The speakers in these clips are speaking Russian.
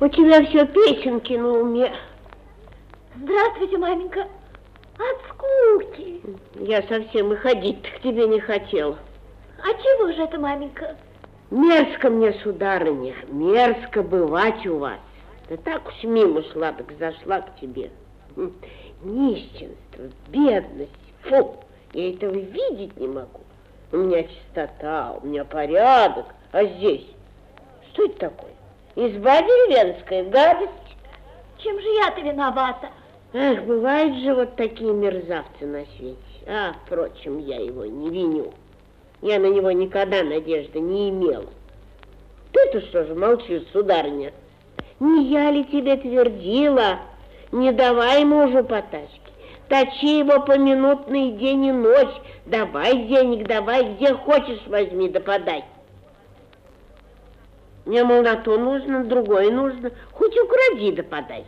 У тебя все песенки на уме. Здравствуйте, маменька. От скуки. Я совсем и ходить-то к тебе не хотела. А чего же это, маменька? Мерзко мне, сударыня, мерзко бывать у вас. Да так уж мимо шла, так зашла к тебе. Нищенство, бедность, фу, я этого видеть не могу. У меня чистота, у меня порядок, а здесь, что это такое? Изба деревенская, гадость. Чем же я-то виновата? Эх, бывают же вот такие мерзавцы на свете. А, впрочем, я его не виню. Я на него никогда надежды не имела. Ты-то что же молчишь, сударыня? Не я ли тебе твердила? Не давай мужу по тачке. Точи его поминутно и день и ночь. Давай денег, давай, где хочешь возьми, да подай. Мне, мол, на то нужно, другое нужно. Хоть укради, да подай.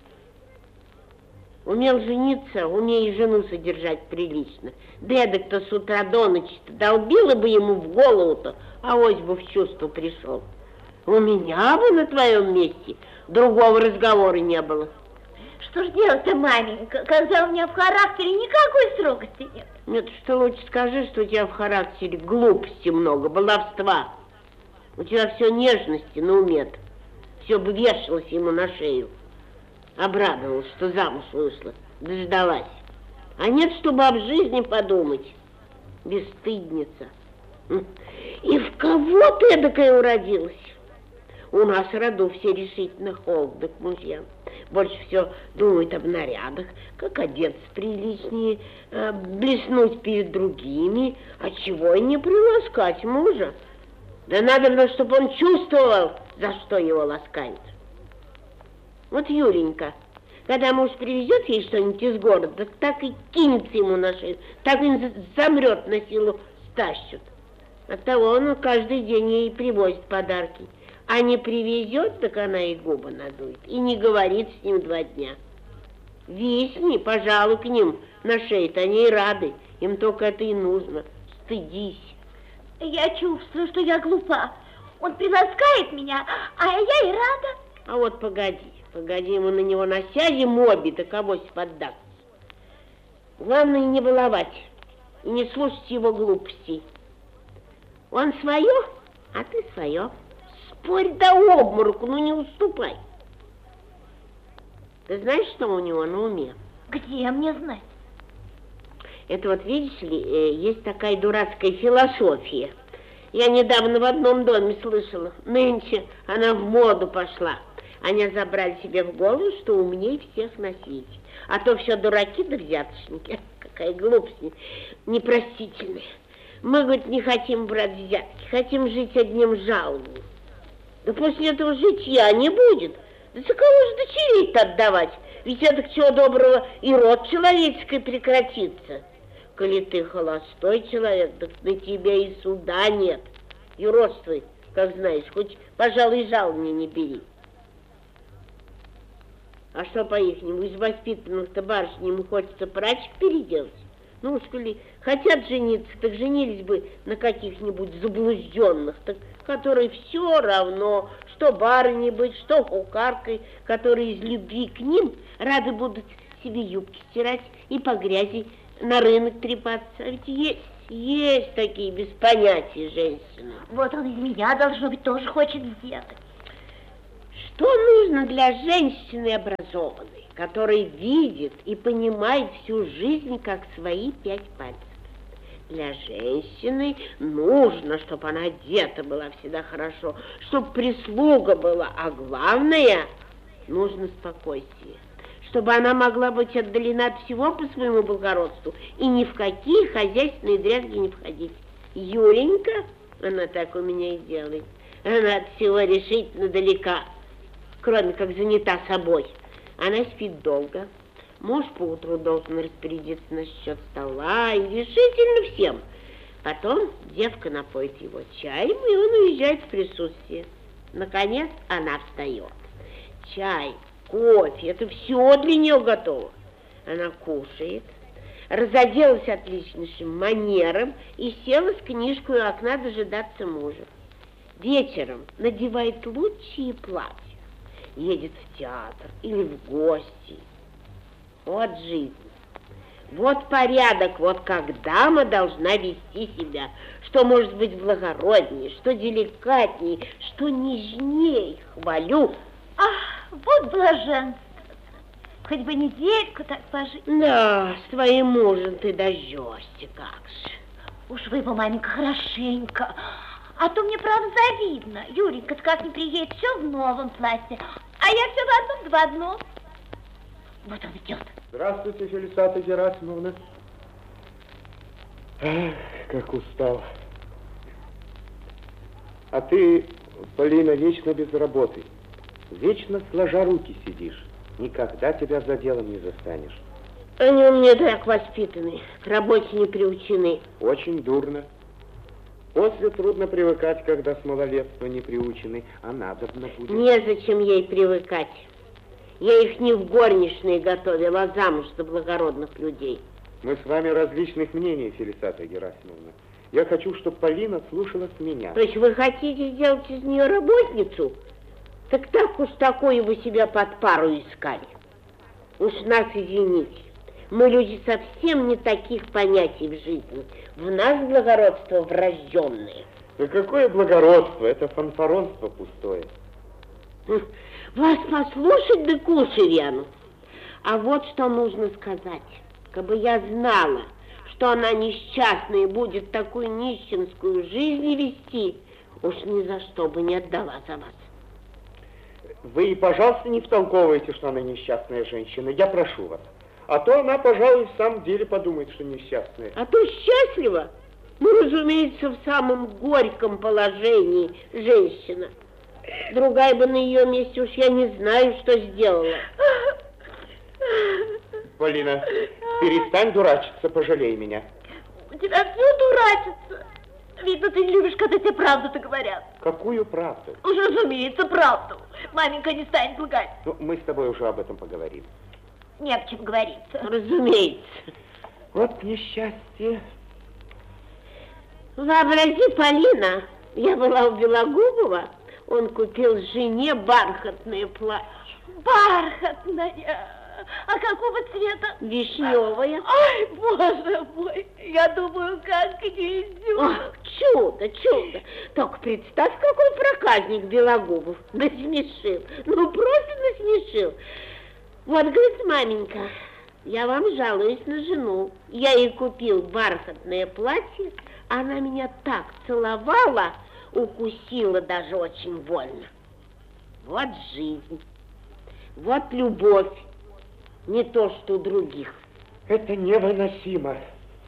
Умел жениться, умей жену содержать прилично. Да эдак-то с утра до ночи-то долбила бы ему в голову-то, а авось бы в чувство пришел. У меня бы на твоем месте другого разговора не было. Что ж делать-то, маменька, когда у меня в характере никакой строгости нет? Нет, что лучше скажи, что у тебя в характере глупости много, баловства. У тебя все нежности на уме-то. Все бы вешалось ему на шею. Обрадовалась, что замуж вышла, дождалась. А нет, чтобы об жизни подумать. Бесстыдница. И в кого ты эдакая уродилась? У нас в роду все решительно холодны к мужьям. Больше все думают об нарядах, как одеться приличнее, блеснуть перед другими, а чего и не приласкать мужа. Да надо, чтобы он чувствовал, за что его ласкают. Вот Юленька, когда муж привезет ей что-нибудь из города, так и кинется ему на шею, так и замрет, на силу стащут. Оттого он каждый день ей привозит подарки. А не привезет, так она и губы надует, и не говорит с ним 2 дня. Висни, пожалуй, к ним на шею-то, они и рады, им только это и нужно. Стыдись. Я чувствую, что я глупа. Он приласкает меня, а я и рада. А вот погоди, мы на него насядем обе, так авось поддастся. Главное не баловать и не слушать его глупостей. Он свое, а ты свое. Спорь до обмороку, ну не уступай. Ты знаешь, что у него на уме? Где мне знать? Это вот, видишь ли, есть такая дурацкая философия. Я недавно в одном доме слышала, нынче она в моду пошла. Они забрали себе в голову, что умнее всех на свете. А то все дураки да взяточники. Какая глупость непростительная. Мы, говорит, не хотим брать взятки, хотим жить одним жалованием. Да после этого житья не будет. Да за кого же дочерей-то отдавать? Ведь это к чего доброго и род человеческий прекратится. Коли ты холостой человек, так на тебя и суда нет. Юродствуй, как знаешь, хоть, пожалуй, жалования не бери. А что по-ихнему, из воспитанных-то барышням хочется прачек переделать? Ну уж коли хотят жениться, так женились бы на каких-нибудь заблужденных, так, которые все равно, что барыней быть, что кухаркой, которые из любви к ним рады будут себе юбки стирать и по грязи на рынок трепаться. А ведь есть такие без понятия женщины. Вот он из меня, должно быть, тоже хочет сделать. Что нужно для женщины образованной, которая видит и понимает всю жизнь как свои 5 пальцев? Для женщины нужно, чтобы она одета была всегда хорошо, чтобы прислуга была, а главное, нужно спокойствие, чтобы она могла быть отдалена от всего по своему благородству и ни в какие хозяйственные дрязги не входить. Юленька, она так у меня и делает, она от всего решительно далека, кроме как занята собой. Она спит долго. Муж поутру должен распорядиться насчет стола и решительно всем. Потом девка напоит его чаем, и он уезжает в присутствие. Наконец она встает. Чай, кофе, это все для нее готово. Она кушает, разоделась отличнейшим манером и села с книжкой у окна дожидаться мужа. Вечером надевает лучшие платья, едет в театр или в гости. Вот жизнь. Вот порядок, вот как дама должна вести себя, что может быть благороднее, что деликатнее, что нежней. Хвалю. Ах, вот блаженство. Хоть бы недельку так пожить. Да, с твоим мужем ты дождешься, как же. Уж вы бы, маменька, хорошенько. А то мне, правда, завидно. Юренька-то как не приедет, все в новом платье. А я все в одном. Вот он идет. Здравствуйте, Фелисата Герасимовна. Ах, как устал. А ты, Полина, вечно без работы. Вечно сложа руки сидишь. Никогда тебя за делом не застанешь. Они у меня так воспитаны, к работе не приучены. Очень дурно. После трудно привыкать, когда с малолетства не приучены, а надобно будет. Незачем ей привыкать. Я их не в горничные готовила, а замуж за благородных людей. Мы с вами различных мнений, Фелисата Герасимовна. Я хочу, чтобы Полина слушалась меня. То есть вы хотите сделать из нее работницу? Так уж такое вы себя под пару искали. Уж нас извините. Мы люди совсем не таких понятий в жизни. В нас благородство врожденное. Да какое благородство? Это фанфаронство пустое. Вас послушать, да к уши вяну. А вот что нужно сказать. Кабы я знала, что она несчастная и будет такую нищенскую жизнь вести, уж ни за что бы не отдала за вас. Вы, пожалуйста, не втолковывайте, что она несчастная женщина. Я прошу вас. А то она, пожалуй, в самом деле подумает, что несчастная. А то счастлива? Ну, разумеется, в самом горьком положении женщина. Другая бы на ее месте, уж я не знаю, что сделала. Полина, перестань дурачиться, пожалей меня. У тебя все дурачится. Видно, ты не любишь, когда тебе правду-то говорят. Какую правду? Уж разумеется, правду. Маменька не станет лгать. Ну, мы с тобой уже об этом поговорим. Не о чем говориться. Разумеется. Вот несчастье. Вообрази, Полина, я была у Белогубова, он купил жене бархатное платье. Бархатное? А какого цвета? Вишневое. Ай, боже мой, я думаю, как гнездю. Ах, чудо, чудо. Только представь, какой проказник Белогубов. Насмешил. Ну, просто насмешил. Вот, говорит, маменька, я вам жалуюсь на жену. Я ей купил бархатное платье, она меня так целовала, укусила даже очень больно. Вот жизнь, вот любовь, не то, что у других. Это невыносимо.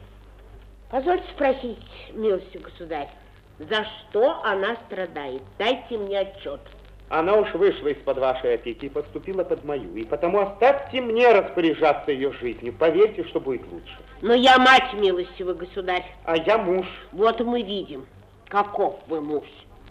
Позвольте спросить, милостью государь, за что она страдает? Дайте мне отчет. Она уж вышла из-под вашей опеки и поступила под мою. И потому оставьте мне распоряжаться ее жизнью. Поверьте, что будет лучше. Но я мать, милостивый государь. А я муж. Вот мы видим, каков вы муж.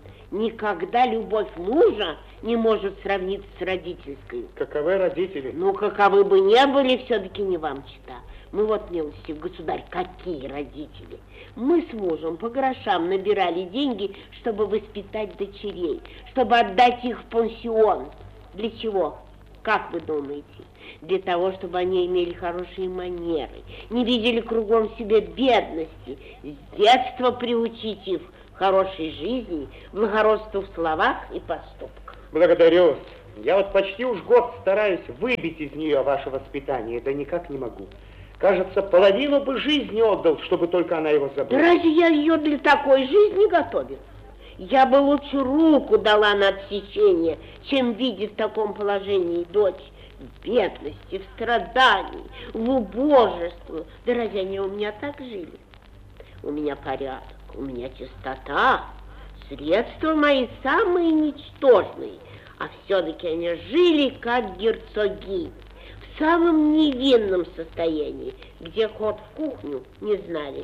Никогда любовь мужа не может сравниться с родительской. Каковы родители? Ну, каковы бы ни были, все-таки не вам чита. Мы вот, милостивый государь, какие родители. Мы с мужем по грошам набирали деньги, чтобы воспитать дочерей, чтобы отдать их в пансион. Для чего? Как вы думаете? Для того, чтобы они имели хорошие манеры, не видели кругом себя бедности, с детства приучить их хорошей жизни, благородству в словах и поступках. Благодарю вас. Я вот почти уж год стараюсь выбить из нее ваше воспитание, да никак не могу. Кажется, половину бы жизни отдал, чтобы только она его забыла. Да разве я ее для такой жизни готовил? Я бы лучше руку дала на отсечение, чем видеть в таком положении дочь в бедности, в страдании, в убожестве. Да разве они у меня так жили? У меня порядок, у меня чистота, средства мои самые ничтожные, а все-таки они жили как герцогини, в самом невинном состоянии, где ход в кухню не знали,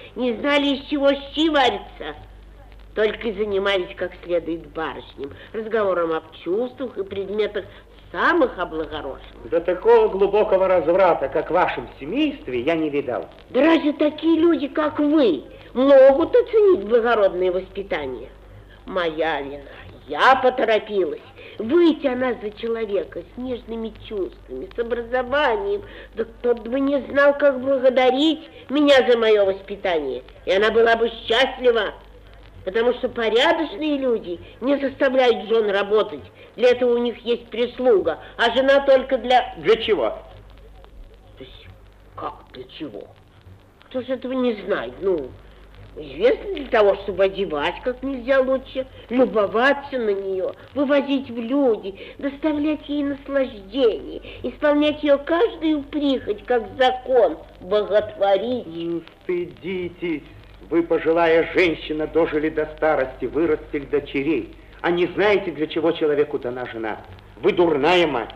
из чего щи варятся, только и занимались как следует барышням, разговором об чувствах и предметах самых облагороженных. До такого глубокого разврата, как в вашем семействе, я не видал. Да разве такие люди, как вы, могут оценить благородное воспитание? Моя вина, я поторопилась. Выйти она за человека с нежными чувствами, с образованием, да тот бы не знал, как благодарить меня за мое воспитание. И она была бы счастлива, потому что порядочные люди не заставляют жен работать. Для этого у них есть прислуга, а жена только для... Для чего? То есть, как для чего? Кто же этого не знает? Ну, известно для того, чтобы одевать как нельзя лучше, любоваться на нее, вывозить в люди, доставлять ей наслаждение, исполнять ее каждую прихоть, как закон, боготворить. Не стыдитесь. Вы, пожилая женщина, дожили до старости, вырастили дочерей. А не знаете, для чего человеку дана жена? Вы дурная мать.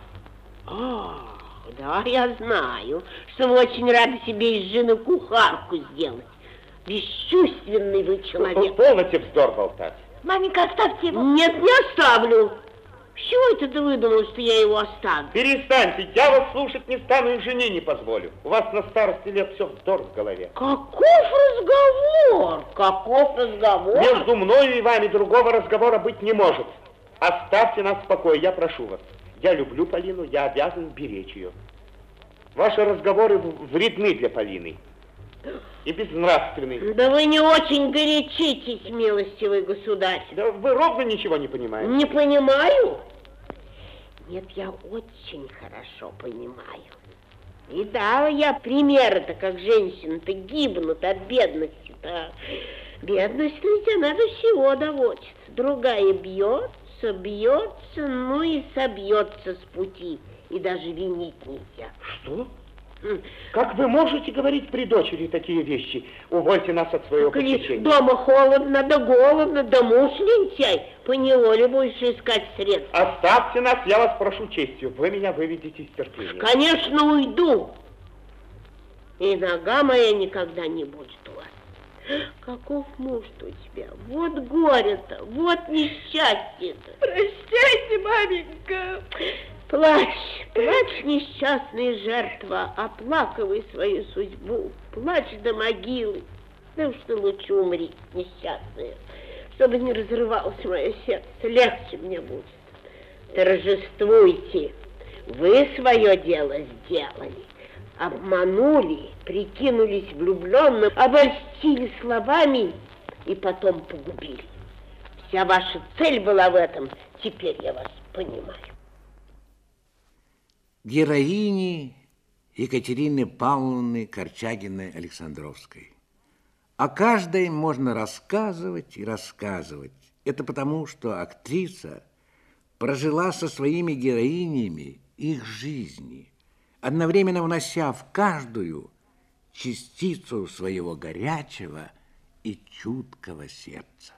Да, я знаю, что вы очень рады себе из жены кухарку сделать. Бесчувственный вы человек. Полноте вздор болтать. Маменька, оставьте его. Нет, не оставлю. С чего это ты выдумал, что я его оставлю? Перестаньте, я вас слушать не стану и жене не позволю. У вас на старости лет все вздор в голове. Каков разговор? Каков разговор? Между мною и вами другого разговора быть не может. Оставьте нас в покое, я прошу вас. Я люблю Полину, я обязан беречь ее. Ваши разговоры вредны для Полины и безнравственны. Да вы не очень горячитесь, милостивый государь. Да вы ровно ничего не понимаете. Не понимаю? Нет, я очень хорошо понимаю. И дала я примеры-то, как женщины-то гибнут от бедности-то. Бедность ведь она до всего доводится. Другая бьется, ну и собьется с пути. И даже винить нельзя. Что? Как вы можете говорить при дочери такие вещи? Увольте нас от своего попечения. Дома холодно, да голодно, да муж лентяй. Поневоле будешь искать средств. Оставьте нас, я вас прошу честью. Вы меня выведете из терпения. Конечно, уйду. И нога моя никогда не будет у вас. Каков муж-то у тебя? Вот горе-то, вот несчастье-то. Прощайте, маменька. Плачь, плачь, несчастная жертва, оплакивай свою судьбу, плачь до могилы. Да уж ты лучше умри, несчастная, чтобы не разрывалось мое сердце, легче мне будет. Торжествуйте, вы свое дело сделали, обманули, прикинулись влюбленным, обольстили словами и потом погубили. Вся ваша цель была в этом, теперь я вас понимаю. Героини Екатерины Павловны Корчагиной-Александровской. О каждой можно рассказывать и рассказывать. Это потому, что актриса прожила со своими героинями их жизни, одновременно внося в каждую частицу своего горячего и чуткого сердца.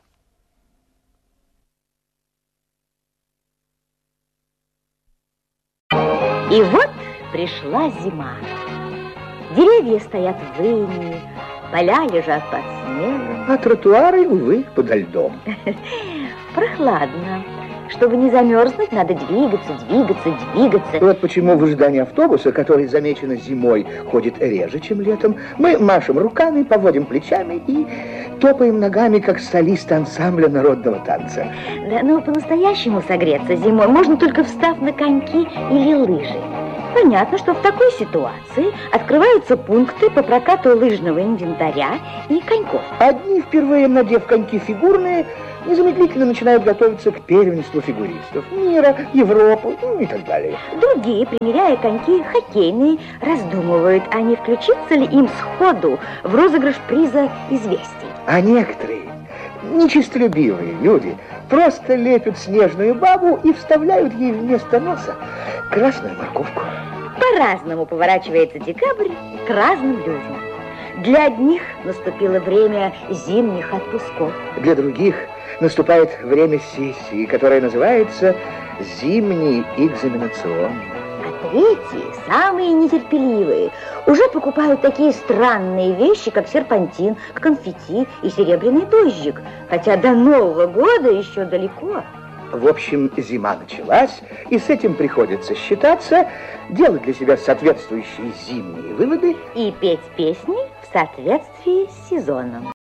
И вот пришла зима. Деревья стоят в инии, поля лежат под снегом. А тротуары, увы, подо льдом. Прохладно. Чтобы не замерзнуть, надо двигаться. Вот почему в ожидании автобуса, который замечено зимой, ходит реже, чем летом, мы машем руками, поводим плечами и топаем ногами, как солисты ансамбля народного танца. Да, но по-настоящему согреться зимой можно только встав на коньки или лыжи. Понятно, что в такой ситуации открываются пункты по прокату лыжного инвентаря и коньков. Одни, впервые надев коньки фигурные, незамедлительно начинают готовиться к первенству фигуристов мира, Европы, и так далее. Другие, примеряя коньки хоккейные, раздумывают, а не включиться ли им сходу в розыгрыш приза известий. А некоторые, нечистолюбивые люди, просто лепят снежную бабу и вставляют ей вместо носа красную морковку. По-разному поворачивается декабрь к разным людям. Для одних наступило время зимних отпусков. Для других наступает время сессии, которая называется зимний экзаменацион. А третьи, самые нетерпеливые, уже покупают такие странные вещи, как серпантин, конфетти и серебряный дождик, хотя до Нового года еще далеко. В общем, зима началась, и с этим приходится считаться, делать для себя соответствующие зимние выводы и петь песни в соответствии с сезоном.